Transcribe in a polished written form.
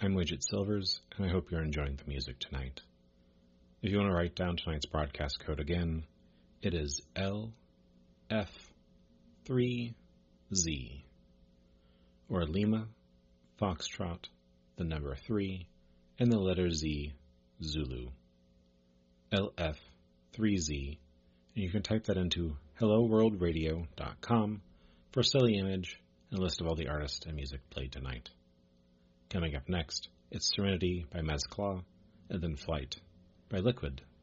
I'm Widget Silvers, and I hope you're enjoying the music tonight. If you want to write down tonight's broadcast code again, it is LF3Z, or Lima, Foxtrot, the number 3, and the letter Z, Zulu. LF3Z, and you can type that into helloworldradio.com for a silly image and a list of all the artists and music played tonight. Coming up next, it's Serenity by Mezcla, and then Flight by Liquid.